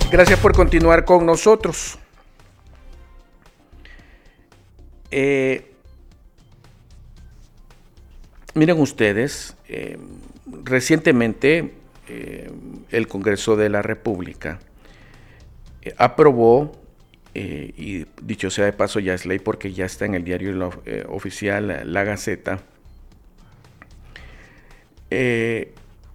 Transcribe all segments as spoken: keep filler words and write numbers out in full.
Gracias por continuar con nosotros. Eh, miren ustedes, eh, recientemente eh, el Congreso de la República eh, aprobó, eh, y dicho sea de paso ya es ley porque ya está en el diario eh, oficial La Gaceta, eh,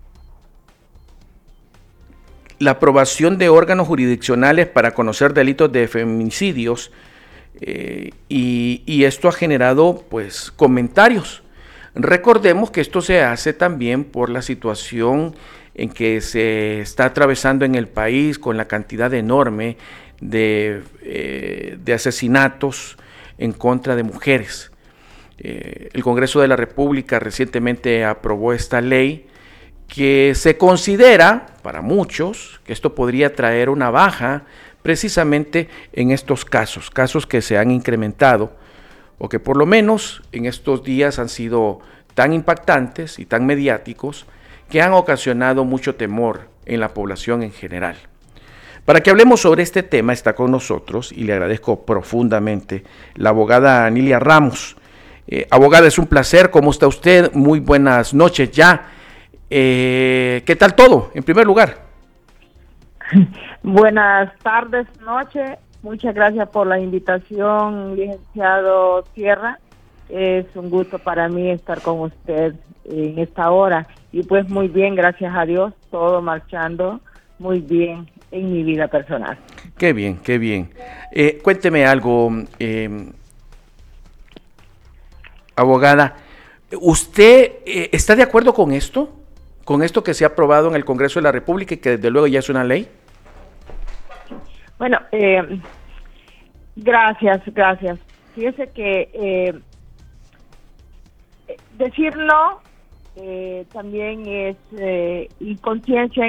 la aprobación de órganos jurisdiccionales para conocer delitos de feminicidios, eh, y, y esto ha generado pues comentarios. Recordemos que esto se hace también por la situación en que se está atravesando en el país con la cantidad enorme de, eh, de asesinatos en contra de mujeres. Eh, el Congreso de la República recientemente aprobó esta ley que se considera, para muchos, que esto podría traer una baja precisamente en estos casos, casos que se han incrementado o que por lo menos en estos días han sido tan impactantes y tan mediáticos que han ocasionado mucho temor en la población en general. Para que hablemos sobre este tema está con nosotros, y le agradezco profundamente, la abogada Anilia Ramos. Eh, abogada, es un placer, ¿cómo está usted? Muy buenas noches ya. Eh, ¿Qué tal todo, en primer lugar? Buenas tardes, noche. Muchas gracias por la invitación, licenciado Sierra. Es un gusto para mí estar con usted en esta hora. Y pues muy bien, gracias a Dios, todo marchando muy bien en mi vida personal. Qué bien, qué bien. Eh, cuénteme algo, eh, abogada. ¿Usted eh, está de acuerdo con esto? ¿Con esto que se ha aprobado en el Congreso de la República y que desde luego ya es una ley? Bueno, eh, gracias, gracias. Fíjese que eh, decir no eh, también es eh, inconsciencia